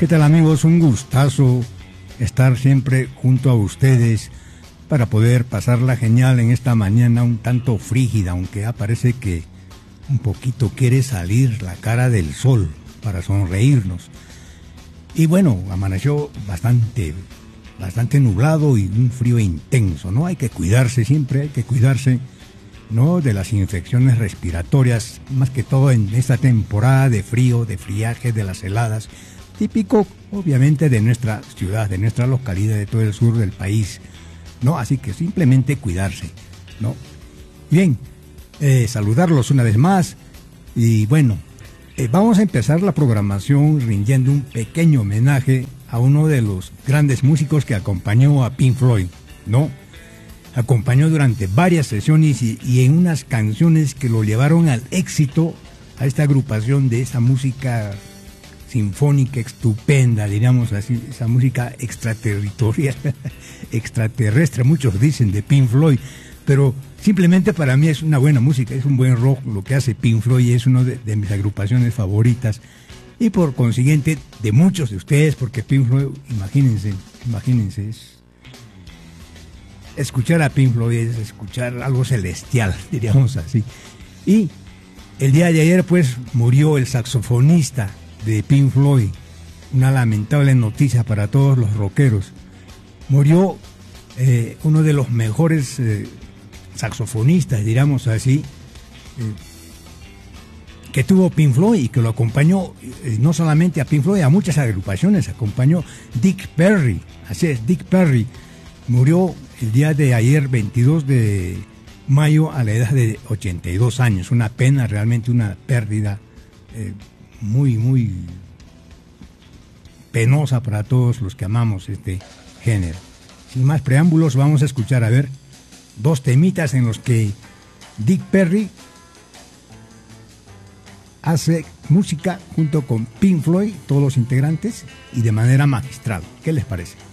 ¿Qué tal, amigos? Un gustazo estar siempre junto a ustedes para poder pasarla genial en esta mañana un tanto frígida, aunque ya parece que un poquito quiere salir la cara del sol para sonreírnos. Y bueno, amaneció bastante nublado y un frío intenso, ¿no? Hay que cuidarse siempre, hay que cuidarse, ¿no?, de las infecciones respiratorias, más que todo en esta temporada de frío, de friaje, de las heladas, típico obviamente de nuestra ciudad, de nuestra localidad, de todo el sur del país, ¿no? Así que simplemente cuidarse, ¿no? Bien, saludarlos una vez más y bueno, vamos a empezar la programación rindiendo un pequeño homenaje a uno de los grandes músicos que acompañó a Pink Floyd, ¿no? Acompañó durante varias sesiones y en unas canciones que lo llevaron al éxito a esta agrupación de esa música sinfónica estupenda, diríamos así, esa música extraterritorial, extraterrestre, muchos dicen de Pink Floyd, pero simplemente para mí es una buena música, es un buen rock lo que hace Pink Floyd, es una de mis agrupaciones favoritas y por consiguiente de muchos de ustedes, porque Pink Floyd, imagínense, escuchar a Pink Floyd es escuchar algo celestial, diríamos así. Y el día de ayer pues murió el saxofonista de Pink Floyd, una lamentable noticia para todos los rockeros. Murió uno de los mejores saxofonistas, diríamos así, que tuvo Pink Floyd y que lo acompañó, no solamente a Pink Floyd, a muchas agrupaciones, acompañó Dick Perry, así es, Dick Perry, murió el día de ayer, 22 de mayo, a la edad de 82 años, una pena, realmente una pérdida muy penosa para todos los que amamos este género. Sin más preámbulos, vamos a escuchar, a ver, dos temitas en los que Dick Perry hace música junto con Pink Floyd, todos los integrantes, y de manera magistral. ¿Qué les parece?